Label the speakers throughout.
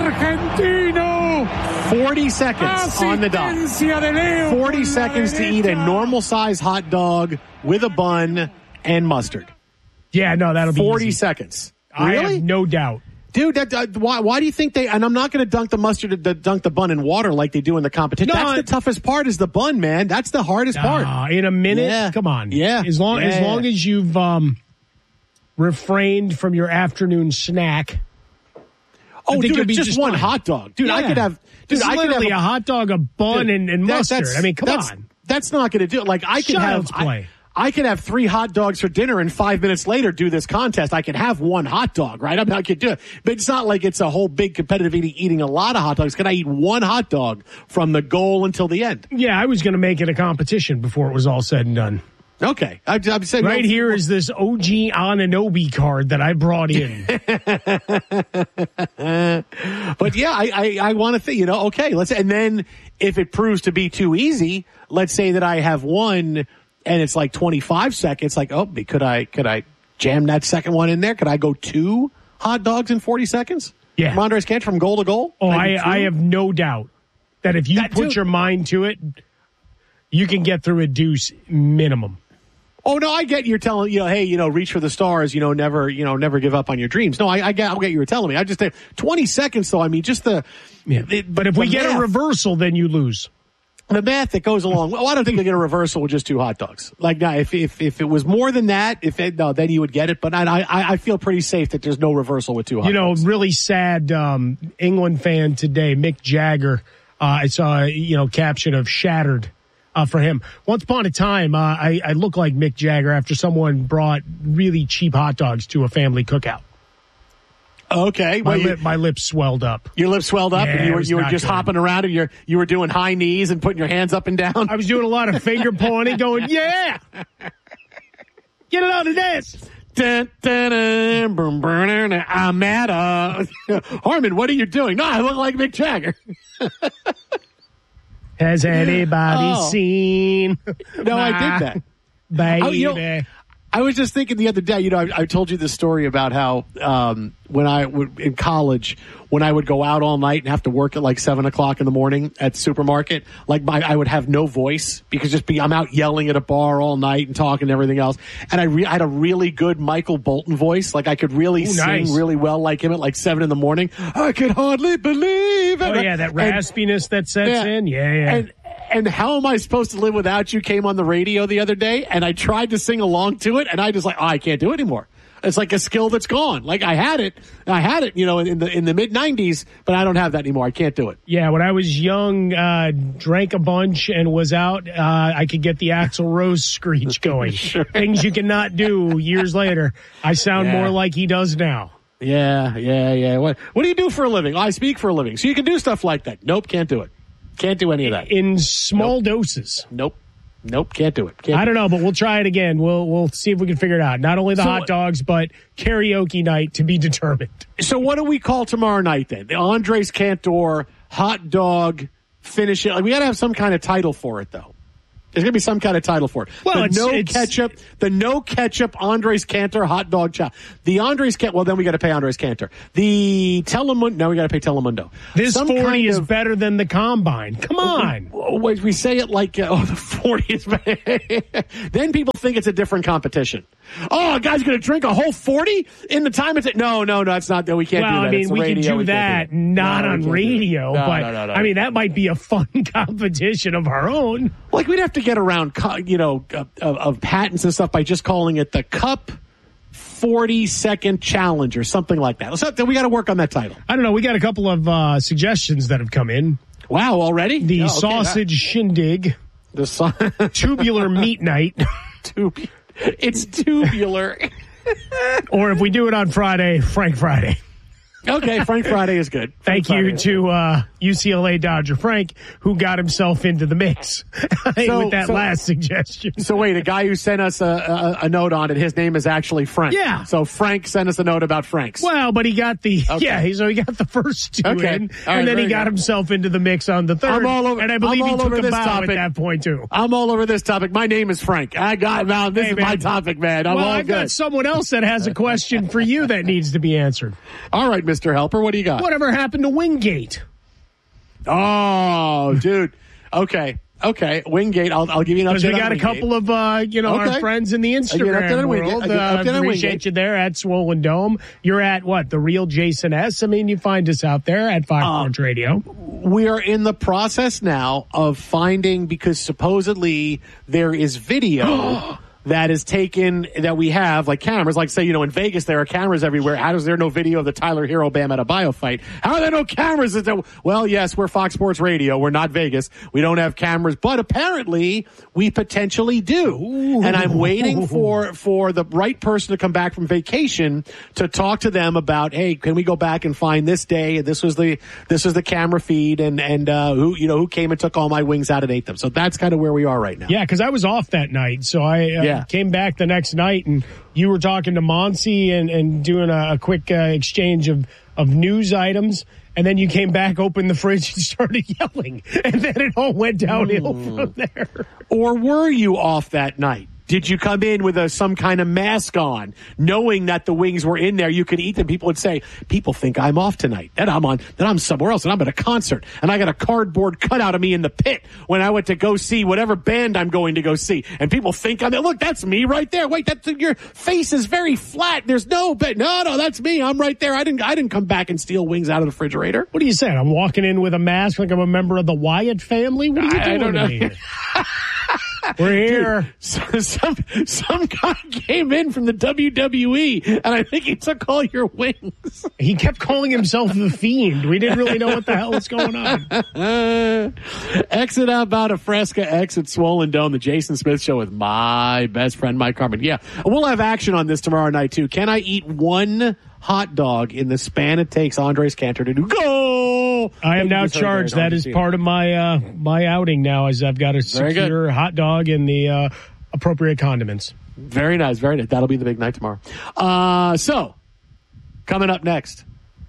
Speaker 1: Argentino.
Speaker 2: 40 seconds on the dot. 40 seconds to eat a normal-size hot dog with a bun and mustard.
Speaker 1: Yeah, no, that'll be
Speaker 2: 40
Speaker 1: easy.
Speaker 2: seconds.
Speaker 1: Really?
Speaker 2: Really?
Speaker 1: I have no doubt.
Speaker 2: Dude, why do you think they... And I'm not going to dunk the mustard, dunk the bun in water like they do in the competition.
Speaker 1: No,
Speaker 2: That's the toughest part is the bun, man. That's the hardest part.
Speaker 1: In a minute?
Speaker 2: Yeah.
Speaker 1: Come on.
Speaker 2: Yeah.
Speaker 1: As long as you've refrained from your afternoon snack.
Speaker 2: Oh, dude, it's just one hot dog. Dude, yeah. I could have... Dude,
Speaker 1: I could have a hot dog, a bun, and mustard. I mean, come on.
Speaker 2: That's not going to do it. Like, I could
Speaker 1: Child's play.
Speaker 2: I could have 3 hot dogs for dinner and 5 minutes later do this contest. I could have 1 hot dog, right? I could do it. But it's not like it's a whole big competitive eating a lot of hot dogs. Can I eat 1 hot dog from the goal until the end?
Speaker 1: Yeah, I was going to make it a competition before it was all said and done.
Speaker 2: Okay. I'm saying
Speaker 1: right here is this OG Ananobi card that I brought in.
Speaker 2: But yeah, I want to think, okay, and then if it proves to be too easy, let's say that I have one and it's like 25 seconds, like, could I jam that second one in there? Could I go 2 hot dogs in 40 seconds?
Speaker 1: Yeah.
Speaker 2: From Andres Cantor from goal to goal?
Speaker 1: Oh, I have no doubt that if you put your mind to it, you can get through a deuce minimum.
Speaker 2: Oh, no, I get you're telling, hey, reach for the stars, never give up on your dreams. No, I get you were telling me. I just think 20 seconds, though, I mean, just but
Speaker 1: if we get a reversal, then you lose.
Speaker 2: The math that goes along. Well, I don't think they get a reversal with just 2 hot dogs. Like, now, if it was more than that, then you would get it. But I feel pretty safe that there's no reversal with 2 hot dogs.
Speaker 1: Really sad England fan today, Mick Jagger. I saw a caption of shattered for him. Once upon a time, I looked like Mick Jagger after someone brought really cheap hot dogs to a family cookout.
Speaker 2: Okay,
Speaker 1: my lips swelled up.
Speaker 2: Your lips swelled up,
Speaker 1: yeah,
Speaker 2: and you were just
Speaker 1: good.
Speaker 2: hopping around, and you were doing high knees and putting your hands up and down.
Speaker 1: I was doing a lot of finger pointing, going, yeah, get it out of this.
Speaker 2: I'm at Harmon. What are you doing? No, I look like Mick Jagger.
Speaker 1: Has anybody seen?
Speaker 2: No, I did that,
Speaker 1: baby.
Speaker 2: I was just thinking the other day, I told you this story about how when I would in college, when I would go out all night and have to work at like 7 o'clock in the morning at the supermarket, like I would have no voice because I'm out yelling at a bar all night and talking and everything else. And I had a really good Michael Bolton voice. Like I could really sing really well like him at like 7 in the morning. I could hardly believe it.
Speaker 1: Oh yeah, that raspiness that sets in. Yeah.
Speaker 2: And How Am I Supposed to Live Without You came on the radio the other day, and I tried to sing along to it, and I just I can't do it anymore. It's like a skill that's gone. Like I had it, in the mid '90s, but I don't have that anymore. I can't do it.
Speaker 1: Yeah, when I was young, drank a bunch and was out, I could get the Axl Rose screech going.
Speaker 2: Sure.
Speaker 1: Things you cannot do years later. I sound more like he does now.
Speaker 2: Yeah. What do you do for a living? I speak for a living, so you can do stuff like that. Nope, can't do it. Can't do any of that.
Speaker 1: In small doses.
Speaker 2: Nope, can't do it.
Speaker 1: I don't know, but we'll try it again. We'll see if we can figure it out. Not only the hot dogs, but karaoke night to be determined.
Speaker 2: So what do we call tomorrow night then? The Andres Cantor hot dog finish it. Like, we got to have some kind of title for it, though. There's going to be some kind of title for it.
Speaker 1: Well,
Speaker 2: the no ketchup Andres Cantor hot dog challenge. The Andres Cantor. Well, then we got to pay Andres Cantor. The Telemundo. No, we got to pay Telemundo.
Speaker 1: This 40 is better than the Combine. Come on.
Speaker 2: Wait, we say it like the 40 is better. Then people think it's a different competition. Oh, a guy's going to drink a whole 40 in the time it's no, it's not. We can't do that.
Speaker 1: Well, I mean, we can do that not on radio, but I mean, that might be a fun competition of our own.
Speaker 2: Like, we'd have to get around, of patents and stuff by just calling it the Cup 40-second challenge or something like that. So we got to work on that title.
Speaker 1: I don't know. We got a couple of suggestions that have come in.
Speaker 2: Wow, already?
Speaker 1: The sausage shindig.
Speaker 2: The
Speaker 1: tubular meat night.
Speaker 2: It's tubular.
Speaker 1: Or if we do it on Friday, Frank Friday.
Speaker 2: Okay, Frank Friday is good.
Speaker 1: Thank you to UCLA Dodger Frank, who got himself into the mix with that last suggestion.
Speaker 2: So wait, a guy who sent us a note on it, his name is actually Frank.
Speaker 1: Yeah.
Speaker 2: So Frank sent us a note about Franks.
Speaker 1: Well, but he got the so he got the first two in,
Speaker 2: right,
Speaker 1: and then he got himself into the mix on the third.
Speaker 2: I'm all over,
Speaker 1: and I believe he took a bow
Speaker 2: topic.
Speaker 1: at that point too.
Speaker 2: I'm all over this topic. My name is Frank. This is my topic, man.
Speaker 1: I've got someone else that has a question for you that needs to be answered.
Speaker 2: All right, Mr. Helper, what do you got?
Speaker 1: Whatever happened to Wingate?
Speaker 2: Oh, dude. Okay. Wingate. I'll give you an update.
Speaker 1: Because we got a couple of our friends in the Instagram world. Appreciate you there at Swollen Dome. You're at what? The Real Jason S. I mean, you find us out there at Fox Sports Radio.
Speaker 2: We are in the process now of finding, because supposedly there is video that is taken, that we have, like cameras, like say, in Vegas, there are cameras everywhere. How is there no video of the Tyler Hero Bam Adebayo fight? How are there no cameras? Well, yes, we're Fox Sports Radio. We're not Vegas. We don't have cameras, but apparently we potentially do. Ooh. And I'm waiting for the right person to come back from vacation to talk to them about, hey, can we go back and find this day? This was the camera feed and who came and took all my wings out and ate them. So that's kind of where we are right now.
Speaker 1: Yeah, because I was off that night. So I came back the next night, and you were talking to Monsi and doing a quick exchange of news items, and then you came back, opened the fridge, and started yelling, and then it all went downhill from there.
Speaker 2: Or were you off that night? Did you come in with some kind of mask on, knowing that the wings were in there? You could eat them. People would say, people think I'm off tonight, that I'm somewhere else, and I'm at a concert, and I got a cardboard cutout of me in the pit when I went to go see whatever band I'm going to go see. And people think I'm there. Look, that's me right there. Wait, your face is very flat. There's no bed. No, that's me. I'm right there. I didn't come back and steal wings out of the refrigerator.
Speaker 1: What are you saying? I'm walking in with a mask like I'm a member of the Wyatt family? What are you doing?
Speaker 2: I don't know.
Speaker 1: Here? We're here.
Speaker 2: Dude, some guy came in from the WWE, and I think he took all your wings.
Speaker 1: He kept calling himself the Fiend. We didn't really know what the hell was going on.
Speaker 2: Exit out of Fresca, exit Swollen Dome, the Jason Smith Show with my best friend, Mike Harmon. Yeah, we'll have action on this tomorrow night, too. Can I eat one hot dog in the span it takes Andres Cantor to do go?
Speaker 1: I am now charged. That is part of my my outing now, as I've got to secure hot dog and the appropriate condiments.
Speaker 2: Very nice, very nice. That'll be the big night tomorrow. So, coming up next,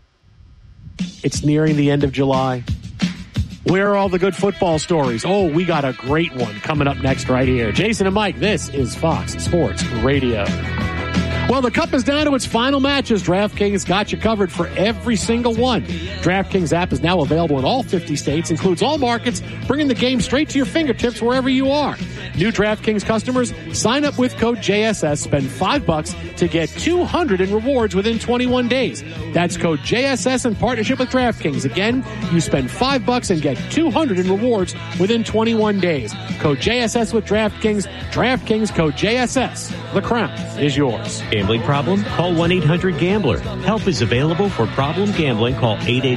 Speaker 2: it's nearing the end of July. Where are all the good football stories? Oh, we got a great one coming up next right here. Jason and Mike, this is Fox Sports Radio. Well, the Cup is down to its final matches. DraftKings got you covered for every single one. DraftKings app is now available in all 50 states, includes all markets, bringing the game straight to your fingertips wherever you are. New DraftKings customers, sign up with code JSS, spend $5 to get $200 in rewards within 21 days. That's code JSS in partnership with DraftKings. Again, you spend $5 and get $200 in rewards within 21 days. Code JSS with DraftKings. DraftKings code JSS. The crown is yours.
Speaker 3: Gambling problem? Call 1-800-GAMBLER. Help is available for problem gambling. Call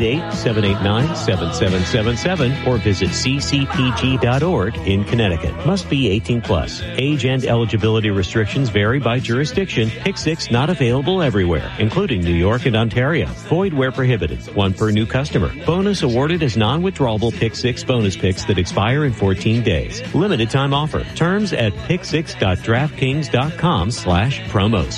Speaker 3: 888-789-7777 or visit ccpg.org in Connecticut. Must be 18 plus. Age and eligibility restrictions vary by jurisdiction. Pick 6 not available everywhere, including New York and Ontario. Void where prohibited. One per new customer. Bonus awarded as non-withdrawable Pick 6 bonus picks that expire in 14 days. Limited time offer. Terms at pick6.draftkings.com/promos.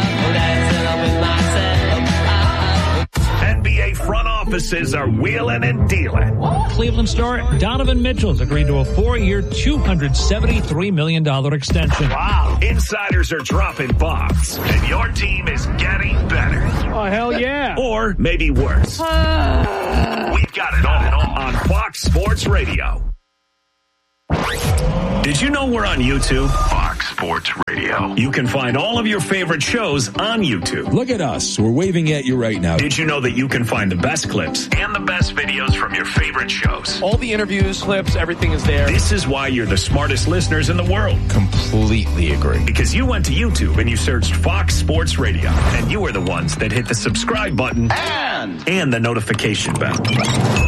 Speaker 4: NBA front offices are wheeling and dealing.
Speaker 5: Cleveland star Donovan Mitchell's agreed to a 4-year, $273 million extension.
Speaker 4: Wow. Insiders are dropping bombs, and your team is getting better.
Speaker 1: Oh, hell yeah.
Speaker 4: Or maybe worse. We've got it all on Fox Sports Radio. Did you know we're on YouTube? Fox Sports Radio. You can find all of your favorite shows on YouTube.
Speaker 6: Look at us. We're waving at you right now.
Speaker 4: Did you know that you can find the best clips and the best videos from your favorite shows?
Speaker 7: All the interviews, clips, everything is there.
Speaker 4: This is why you're the smartest listeners in the world.
Speaker 6: Completely agree.
Speaker 4: Because you went to YouTube and you searched Fox Sports Radio, and you were the ones that hit the subscribe button and the notification bell.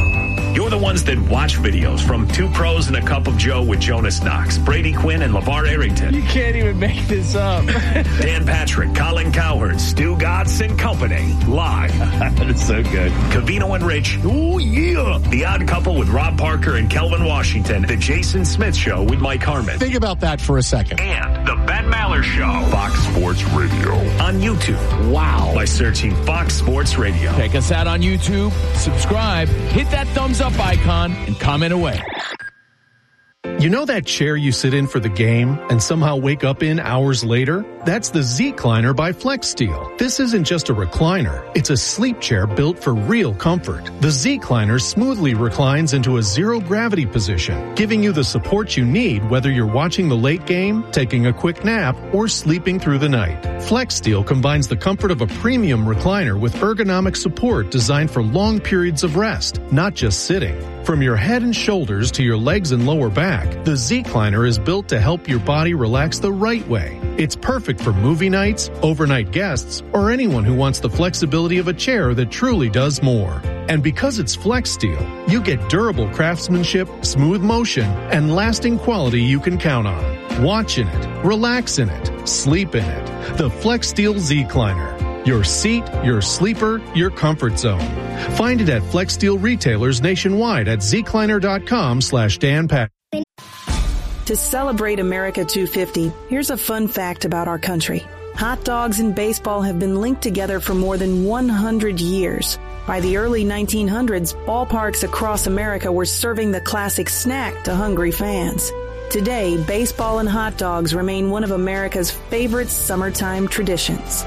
Speaker 4: You're the ones that watch videos from Two Pros and a Cup of Joe with Jonas Knox, Brady Quinn, and LeVar Arrington.
Speaker 7: You can't even make this up.
Speaker 4: Dan Patrick, Colin Cowherd, Stu Gatz and company. Live.
Speaker 8: That's so good.
Speaker 4: Covino and Rich. Oh, yeah. The Odd Couple with Rob Parker and Kelvin Washington. The Jason Smith Show with Mike Harmon.
Speaker 2: Think about that for a second.
Speaker 4: And the Ben Maller Show. Fox Sports Radio. On YouTube.
Speaker 2: Wow.
Speaker 4: By searching Fox Sports Radio.
Speaker 7: Check us out on YouTube. Subscribe. Hit that thumbs up icon and comment away.
Speaker 9: You know that chair you sit in for the game and somehow wake up in hours later? That's the Z-Cliner by FlexSteel. This isn't just a recliner. It's a sleep chair built for real comfort. The Z-Cliner smoothly reclines into a zero-gravity position, giving you the support you need whether you're watching the late game, taking a quick nap, or sleeping through the night. FlexSteel combines the comfort of a premium recliner with ergonomic support designed for long periods of rest, not just sitting. From your head and shoulders to your legs and lower back, the Z-Cliner is built to help your body relax the right way. It's perfect for movie nights, overnight guests, or anyone who wants the flexibility of a chair that truly does more. And because it's FlexSteel, you get durable craftsmanship, smooth motion, and lasting quality you can count on. Watch in it, relax in it, sleep in it. The FlexSteel Z-Cliner. Your seat, your sleeper, your comfort zone. Find it at FlexSteel retailers nationwide at zcliner.com/DanPatrick.
Speaker 10: To celebrate America 250, here's a fun fact about our country. Hot dogs and baseball have been linked together for more than 100 years. By the early 1900s, ballparks across America were serving the classic snack to hungry fans. Today, baseball and hot dogs remain one of America's favorite summertime traditions.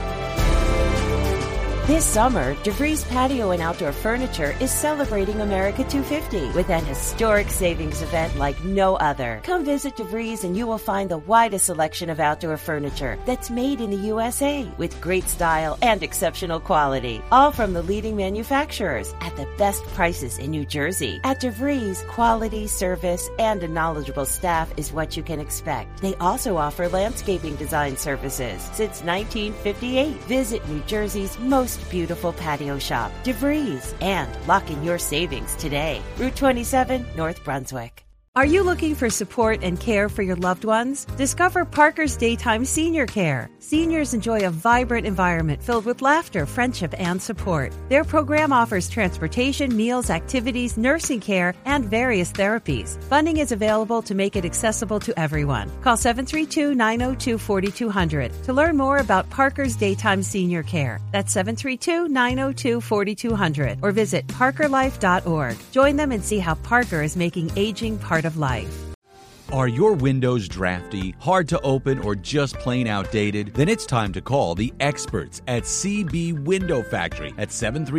Speaker 11: This summer, DeVries Patio and Outdoor Furniture is celebrating America 250 with an historic savings event like no other. Come visit DeVries and you will find the widest selection of outdoor furniture that's made in the USA with great style and exceptional quality. All from the leading manufacturers at the best prices in New Jersey. At DeVries, quality, service, and a knowledgeable staff is what you can expect. They also offer landscaping design services since 1958. Visit New Jersey's most beautiful patio shop, DeVries, and lock in your savings today. Route 27, North Brunswick. Are you looking for support and care for your loved ones? Discover Parker's Daytime Senior Care. Seniors enjoy a vibrant environment filled with laughter, friendship, and support. Their program offers transportation, meals, activities, nursing care, and various therapies. Funding is available to make it accessible to everyone. Call 732-902-4200 to learn more about Parker's Daytime Senior Care. That's 732-902-4200 or visit parkerlife.org. Join them and see how Parker is making aging part of life.
Speaker 12: Are your windows drafty, hard to open, or just plain outdated? Then it's time to call the experts at CB Window Factory at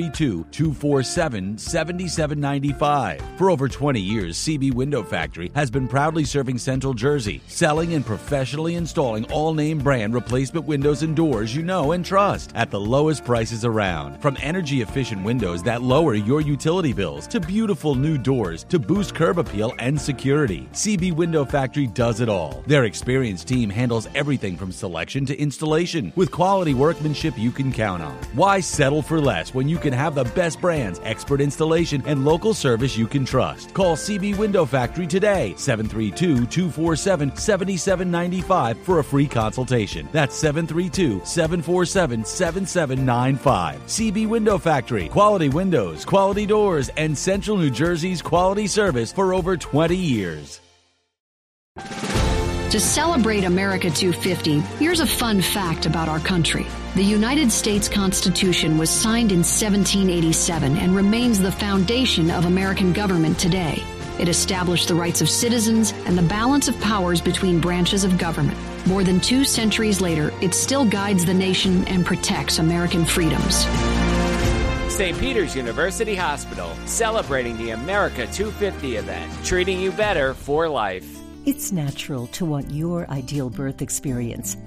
Speaker 12: 732-247-7795. For over 20 years, CB Window Factory has been proudly serving Central Jersey, selling and professionally installing all-name brand replacement windows and doors you know and trust at the lowest prices around. From energy-efficient windows that lower your utility bills to beautiful new doors to boost curb appeal and security, CB Window Factory does it all. Their experienced team handles everything from selection to installation with quality workmanship you can count on. Why settle for less when you can have the best brands, expert installation, and local service you can trust? Call CB Window Factory today, 732-247-7795 for a free consultation. That's 732-747-7795. CB Window Factory. Quality windows, quality doors, and Central New Jersey's quality service for over 20 years.
Speaker 13: To celebrate America 250, here's a fun fact about our country. The United States Constitution was signed in 1787 and remains the foundation of American government today. It established the rights of citizens and the balance of powers between branches of government. More than 2 centuries later, it still guides the nation and protects American freedoms.
Speaker 14: St. Peter's University Hospital, celebrating the America 250 event, treating you better for life.
Speaker 15: It's natural to want your ideal birth experience.